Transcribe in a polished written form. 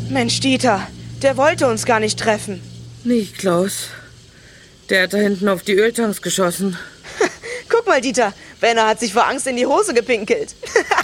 Mensch, Dieter, der wollte uns gar nicht treffen. Nicht Klaus. Der hat da hinten auf die Öltanks geschossen. Guck mal, Dieter, Werner hat sich vor Angst in die Hose gepinkelt.